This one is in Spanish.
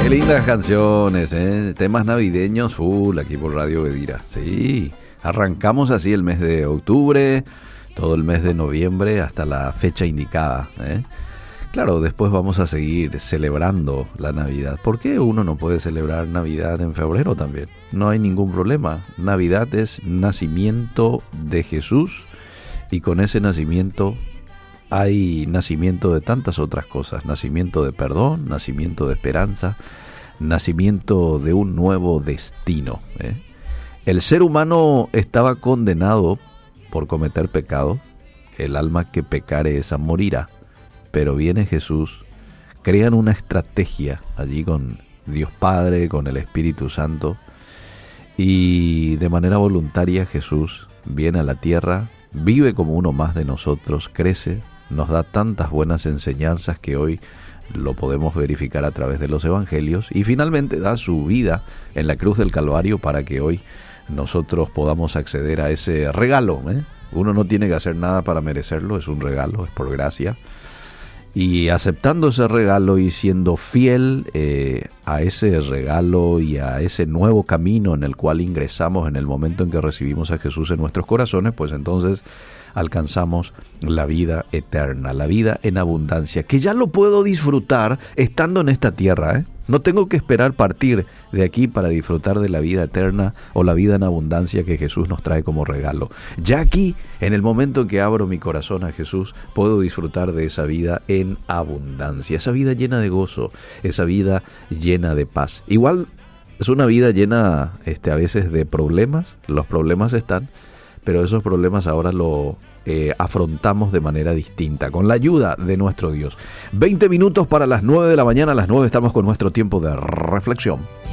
Qué lindas canciones, ¿eh? Temas navideños full aquí por Radio Bedira. Sí, arrancamos así el mes de octubre, todo el mes de noviembre hasta la fecha indicada, ¿eh? Claro, después vamos a seguir celebrando la Navidad. ¿Por qué uno no puede celebrar Navidad en febrero también? No hay ningún problema. Navidad es nacimiento de Jesús y con ese nacimiento hay nacimiento de tantas otras cosas. Nacimiento de perdón, nacimiento de esperanza, nacimiento de un nuevo destino, ¿eh? El ser humano estaba condenado por cometer pecado. El alma que pecare esa morirá. Pero viene Jesús, crean una estrategia allí con Dios Padre, con el Espíritu Santo, y de manera voluntaria Jesús viene a la tierra, vive como uno más de nosotros, crece, nos da tantas buenas enseñanzas que hoy lo podemos verificar a través de los evangelios, y finalmente da su vida en la cruz del Calvario para que hoy nosotros podamos acceder a ese regalo, ¿eh? Uno no tiene que hacer nada para merecerlo, es un regalo, es por gracia. Y aceptando ese regalo y siendo fiel a ese regalo y a ese nuevo camino en el cual ingresamos en el momento en que recibimos a Jesús en nuestros corazones, pues entonces alcanzamos la vida eterna, la vida en abundancia, que ya lo puedo disfrutar estando en esta tierra, ¿eh? No tengo que esperar partir de aquí para disfrutar de la vida eterna o la vida en abundancia que Jesús nos trae como regalo. Ya aquí, en el momento en que abro mi corazón a Jesús, puedo disfrutar de esa vida en abundancia, esa vida llena de gozo, esa vida llena de paz. Igual es una vida llena a veces de problemas, los problemas están, pero esos problemas ahora lo afrontamos de manera distinta, con la ayuda de nuestro Dios. 20 minutos para las 9 de la mañana, a las 9 estamos con nuestro tiempo de reflexión.